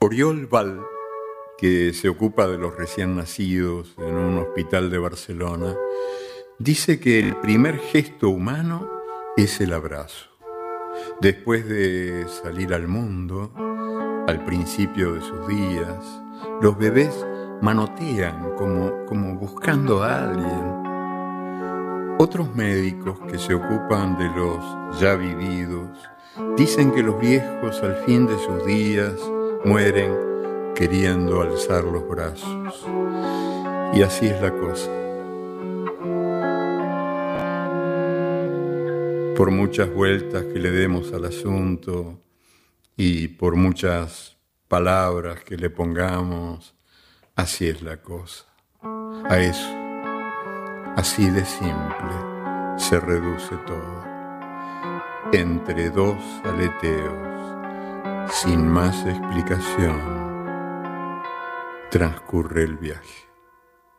Oriol Val, que se ocupa de los recién nacidos en un hospital de Barcelona, dice que el primer gesto humano es el abrazo. Después de salir al mundo, al principio de sus días, los bebés manotean como buscando a alguien. Otros médicos que se ocupan de los ya vividos dicen que los viejos al fin de sus días mueren queriendo alzar los brazos. Y así es la cosa. Por muchas vueltas que le demos al asunto y por muchas palabras que le pongamos, así es la cosa. A eso, así de simple, se reduce todo. Entre dos aleteos, sin más explicación, transcurre el viaje.